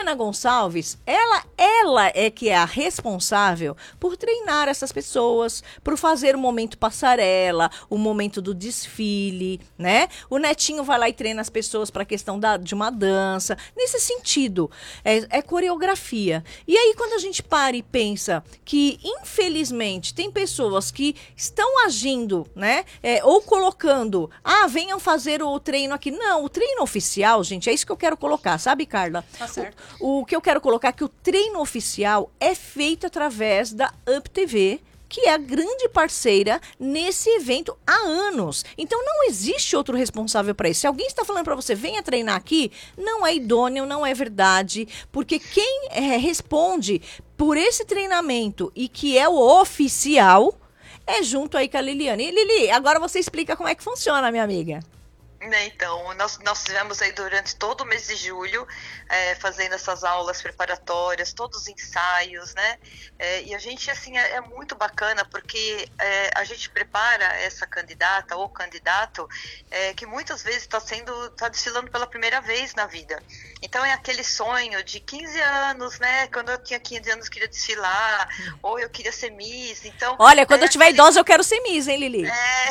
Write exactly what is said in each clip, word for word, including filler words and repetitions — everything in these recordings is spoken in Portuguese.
Liliana Gonçalves, ela, ela é que é a responsável por treinar essas pessoas, por fazer o momento passarela, o momento do desfile, né? O Netinho vai lá e treina as pessoas para a questão da, de uma dança. Nesse sentido, é, é coreografia. E aí, quando a gente para e pensa que, infelizmente, tem pessoas que estão agindo, né? É, ou colocando, ah, venham fazer o treino aqui. Não, o treino oficial, gente, é isso que eu quero colocar, sabe, Carla? Tá certo. O, o que eu quero colocar é que o treino oficial é feito através da Up T V, que é a grande parceira nesse evento há anos. Então não existe outro responsável para isso. Se alguém está falando para você, venha treinar aqui, não é idôneo, não é verdade, porque quem é, responde por esse treinamento e que é o oficial é junto aí com a Liliane. E Lili, agora você explica como é que funciona, minha amiga. Né, então, nós, nós tivemos aí durante todo o mês de julho é, fazendo essas aulas preparatórias, todos os ensaios, né? É, e a gente, assim, é, é muito bacana porque é, a gente prepara essa candidata ou candidato é, que muitas vezes está sendo, está desfilando pela primeira vez na vida. Então é aquele sonho de quinze anos, né? Quando eu tinha quinze anos eu queria desfilar, ou eu queria ser Miss. Então, olha, quando é eu tiver aquele... idosa eu quero ser Miss, hein, Lili?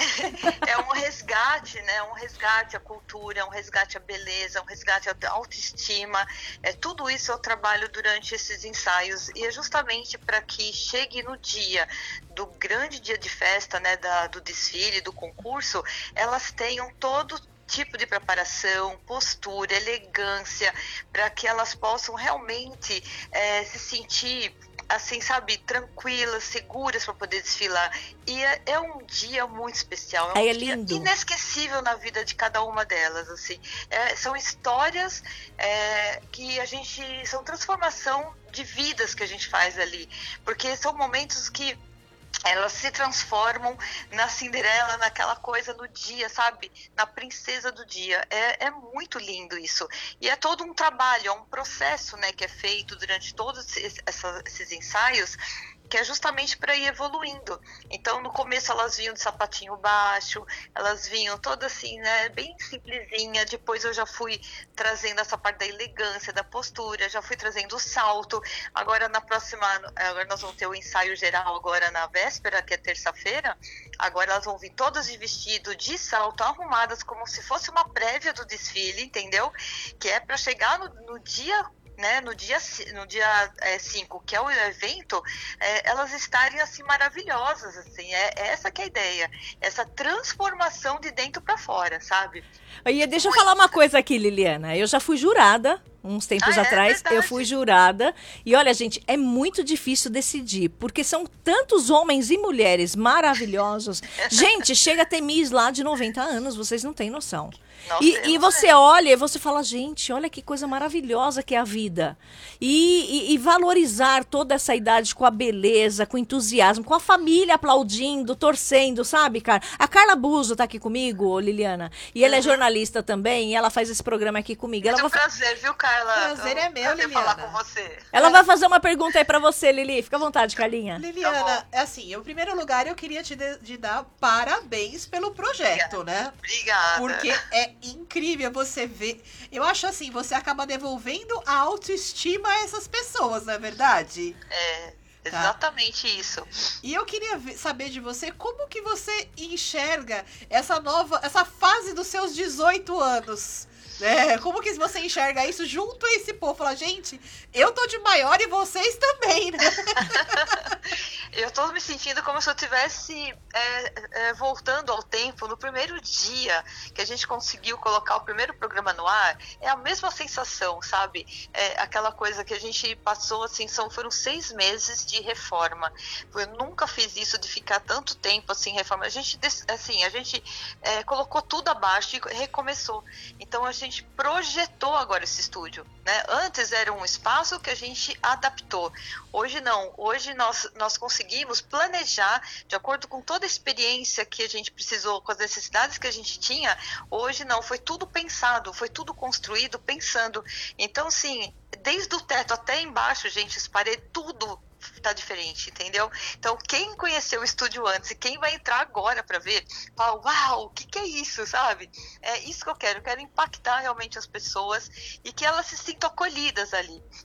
É, é um resgate, né? Um resgate à cultura, um resgate à beleza, um resgate à autoestima. É, tudo isso eu trabalho durante esses ensaios e é justamente para que chegue no dia do grande dia de festa, né? Da, do desfile, do concurso, elas tenham todo tipo de preparação, postura, elegância, para que elas possam realmente é, se sentir assim, sabe, tranquilas, seguras para poder desfilar. E é, é um dia muito especial, é um é dia lindo. inesquecível na vida de cada uma delas, assim. É, são histórias é, que a gente, são transformação de vidas que a gente faz ali, porque são momentos que elas se transformam na Cinderela, naquela coisa do dia, sabe? Na princesa do dia. É, é muito lindo isso. E é todo um trabalho, é um processo, né, que é feito durante todos esses, esses ensaios, que é justamente para ir evoluindo. Então, no começo elas vinham de sapatinho baixo, elas vinham todas assim, né, bem simplesinha. Depois eu já fui trazendo essa parte da elegância, da postura, já fui trazendo o salto. Agora na próxima, agora nós vamos ter o ensaio geral agora na véspera, que é terça-feira. Agora elas vão vir todas de vestido, de salto, arrumadas como se fosse uma prévia do desfile, entendeu? Que é para chegar no, no dia, né, no dia no dia cinco, que é o evento, é, elas estarem assim maravilhosas, assim, é, é essa que é a ideia, essa transformação de dentro para fora, sabe? E deixa eu falar uma coisa aqui, Liliana, eu já fui jurada uns tempos ah, atrás, é eu fui jurada, e olha, gente, é muito difícil decidir, porque são tantos homens e mulheres maravilhosos. Gente, chega a ter Miss lá de noventa anos, vocês não têm noção. E, e você olha e você fala, gente, olha que coisa maravilhosa que é a vida. E, e, e valorizar toda essa idade com a beleza, com o entusiasmo, com a família aplaudindo, torcendo, sabe, cara? A Carla Buzo tá aqui comigo, Liliana, e ela uhum. é jornalista também, e ela faz esse programa aqui comigo. Ela é um vai... prazer, viu, Carla? Prazer é meu, Liliana. falar com você. Ela vai fazer uma pergunta aí pra você, Lili. Fica à vontade, Carlinha. Liliana, tá é assim, em primeiro lugar, eu queria te de, de dar parabéns pelo projeto, Obrigada. né? Obrigada. Porque é incrível você ver. Eu acho assim, você acaba devolvendo a autoestima a essas pessoas, não é verdade? É, exatamente tá. Isso. E eu queria ver, saber de você como que você enxerga essa nova, essa fase dos seus dezoito anos. É, como que você enxerga isso junto a esse povo? Fala, gente, eu tô de maior e vocês também, né? Eu tô me sentindo como se eu estivesse é, é, voltando ao tempo no primeiro dia que a gente conseguiu colocar o primeiro programa no ar. É a mesma sensação, sabe? É aquela coisa que a gente passou, assim, são, foram seis meses de reforma. Eu nunca fiz isso de ficar tanto tempo assim, reforma. A gente, assim, a gente é, colocou tudo abaixo e recomeçou. Então a gente A gente projetou agora esse estúdio, né? Antes era um espaço que a gente adaptou. Hoje não. Hoje nós, nós conseguimos planejar de acordo com toda a experiência que a gente precisou, com as necessidades que a gente tinha. Hoje não. Foi tudo pensado, foi tudo construído pensando. Então, assim, desde o teto até embaixo, gente, as paredes, tudo tá diferente, entendeu? Então, quem conheceu o estúdio antes e quem vai entrar agora para ver, fala, uau, o que que é isso, sabe? É isso que eu quero, eu quero impactar realmente as pessoas e que elas se sintam acolhidas ali.